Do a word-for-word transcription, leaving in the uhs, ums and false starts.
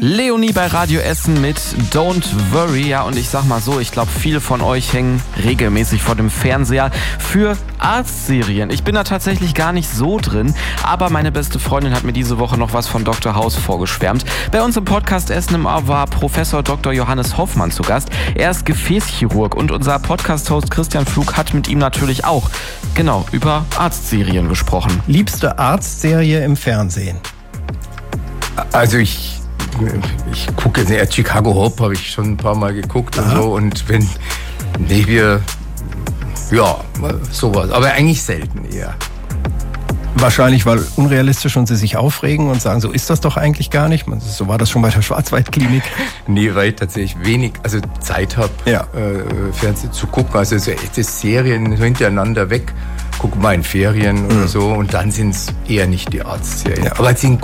Leonie bei Radio Essen mit Don't Worry. Ja, und ich sag mal so, ich glaube, viele von euch hängen regelmäßig vor dem Fernseher für Arztserien. Ich bin da tatsächlich gar nicht so drin, aber meine beste Freundin hat mir diese Woche noch was von Doktor House vorgeschwärmt. Bei uns im Podcast Essen im Ohr war Professor Doktor Johannes Hoffmann zu Gast. Er ist Gefäßchirurg und unser Podcast-Host Christian Pflug hat mit ihm natürlich auch, genau, über Arztserien gesprochen. Liebste Arztserie im Fernsehen? Also ich... Ich gucke jetzt, ja, Chicago Hope habe ich schon ein paar Mal geguckt und so. Und wenn, nee, wir, ja, sowas. Aber eigentlich selten eher. Wahrscheinlich, weil unrealistisch und sie sich aufregen und sagen, so ist das doch eigentlich gar nicht. So war das schon bei der Schwarzwaldklinik. Nee, weil ich tatsächlich wenig, also Zeit habe, ja. äh, Fernsehen zu gucken. Also so echte Serien hintereinander weg. Guck mal in Ferien mhm. oder so. Und dann sind es eher nicht die Arztserien. Ja. Aber es sind